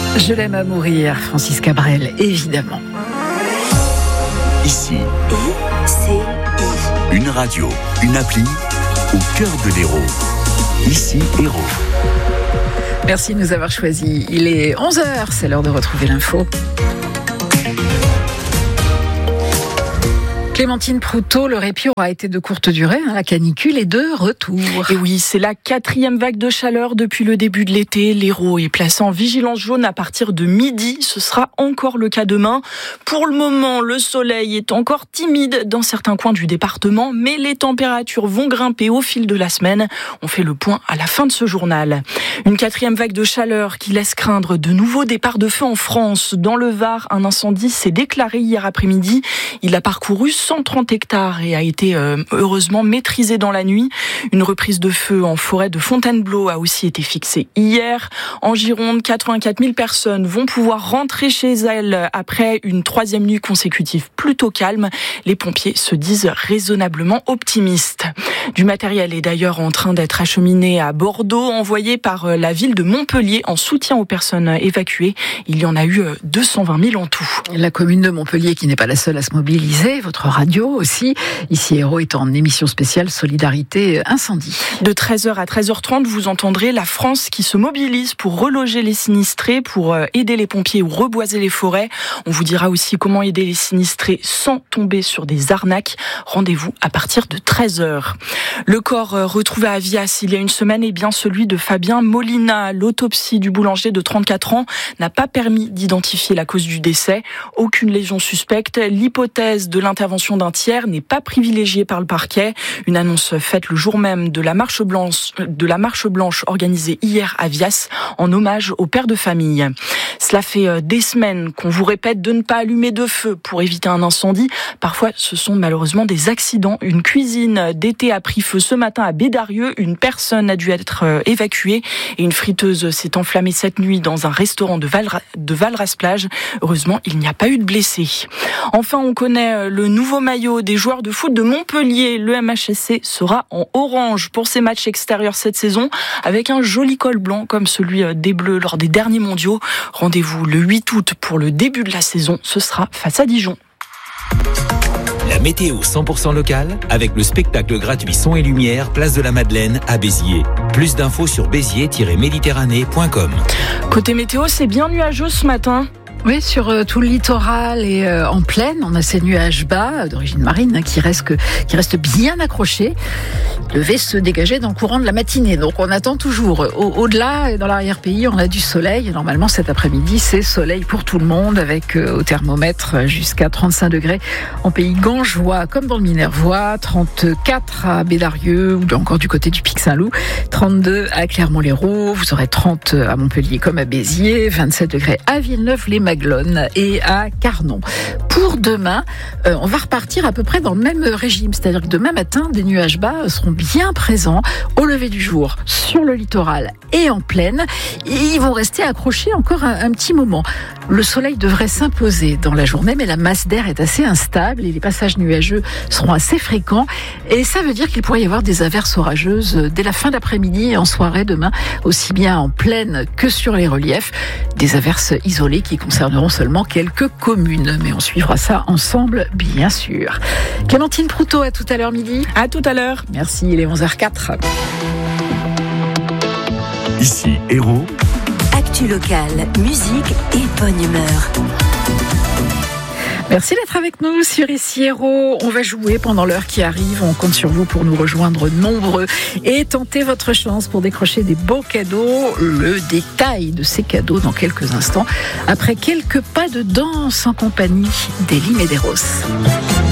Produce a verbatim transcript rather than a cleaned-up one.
Je l'aime à mourir, Francis Cabrel, évidemment. Ici, I C I. une radio, une appli au cœur de l'Hérault. Ici, Hérault. Merci de nous avoir choisis. Il est onze heures, c'est l'heure de retrouver l'info. Clémentine Proutot, le répit aura été de courte durée, hein, la canicule est de retour. Et oui, c'est la quatrième vague de chaleur depuis le début de l'été. L'Hérault est placé en vigilance jaune à partir de midi. Ce sera encore le cas demain. Pour le moment, le soleil est encore timide dans certains coins du département, mais les températures vont grimper au fil de la semaine. On fait le point à la fin de ce journal. Une quatrième vague de chaleur qui laisse craindre de nouveaux départs de feu en France. Dans le Var, un incendie s'est déclaré hier après-midi. Il a parcouru cent trente hectares et a été euh, heureusement maîtrisé dans la nuit. Une reprise de feu en forêt de Fontainebleau a aussi été fixée hier. En Gironde, quatre-vingt-quatre mille personnes vont pouvoir rentrer chez elles après une troisième nuit consécutive plutôt calme. Les pompiers se disent raisonnablement optimistes. Du matériel est d'ailleurs en train d'être acheminé à Bordeaux, envoyé par la ville de Montpellier en soutien aux personnes évacuées. Il y en a eu deux cent vingt mille en tout. La commune de Montpellier qui n'est pas la seule à se mobiliser, votre radio aussi. Ici, Hérault est en émission spéciale Solidarité Incendie. De treize heures à treize heures trente, vous entendrez la France qui se mobilise pour reloger les sinistrés, pour aider les pompiers ou reboiser les forêts. On vous dira aussi comment aider les sinistrés sans tomber sur des arnaques. Rendez-vous à partir de treize heures. Le corps retrouvé à Vias il y a une semaine est bien celui de Fabien Molina. L'autopsie du boulanger de trente-quatre ans n'a pas permis d'identifier la cause du décès. Aucune lésion suspecte. L'hypothèse de l'intervention d'un tiers n'est pas privilégiée par le parquet. Une annonce faite le jour même de la marche blanche, de la marche blanche organisée hier à Vias en hommage aux pères de famille. Cela fait des semaines qu'on vous répète de ne pas allumer de feu pour éviter un incendie. Parfois, ce sont malheureusement des accidents. Une cuisine d'été a pris feu ce matin à Bédarieux. Une personne a dû être évacuée et une friteuse s'est enflammée cette nuit dans un restaurant de, Val- de Valras-Plage. Heureusement, il n'y a pas eu de blessés. Enfin, on connaît le nouveau maillot des joueurs de foot de Montpellier. Le M H S C sera en orange pour ses matchs extérieurs cette saison avec un joli col blanc comme celui des Bleus lors des derniers mondiaux. Rendez-vous le huit août pour le début de la saison. Ce sera face à Dijon. La météo cent pour cent locale avec le spectacle gratuit Son et Lumière, place de la Madeleine à Béziers. Plus d'infos sur béziers tiret méditerranée point com. Côté météo, c'est bien nuageux ce matin. Oui, sur euh, tout le littoral et euh, en plaine, on a ces nuages bas euh, d'origine marine hein, qui restent que, qui restent bien accrochés. Ils devaient se dégager dans le courant de la matinée. Donc on attend toujours. Au, au-delà, dans l'arrière-pays, on a du soleil. Et normalement, cet après-midi, c'est soleil pour tout le monde avec euh, au thermomètre jusqu'à trente-cinq degrés en pays gangeois, comme dans le Minervois, trente-quatre à Bédarieux ou encore du côté du Pic Saint-Loup, trente-deux à Clermont-Lérault. Vous aurez trente à Montpellier comme à Béziers, vingt-sept degrés à Villeneuve-les-Maguelone et à Carnon. Pour demain, euh, on va repartir à peu près dans le même régime, c'est-à-dire que demain matin, des nuages bas seront bien présents au lever du jour sur le littoral et en plaine. Et ils vont rester accrochés encore un, un petit moment. Le soleil devrait s'imposer dans la journée, mais la masse d'air est assez instable et les passages nuageux seront assez fréquents. Et ça veut dire qu'il pourrait y avoir des averses orageuses dès la fin d'après-midi et en soirée demain, aussi bien en plaine que sur les reliefs. Des averses isolées qui concerneront seulement quelques communes. Mais on suivra ça ensemble, bien sûr. Clémentine Proutot, à tout à l'heure midi. À tout à l'heure. Merci, il est onze heures quatre. Ici, Hérault. Actu locale, musique et bonne humeur. Merci d'être avec nous sur Ici Hérault. On va jouer pendant l'heure qui arrive. On compte sur vous pour nous rejoindre nombreux et tenter votre chance pour décrocher des beaux cadeaux. Le détail de ces cadeaux dans quelques instants, après quelques pas de danse en compagnie d'Elie Medeiros.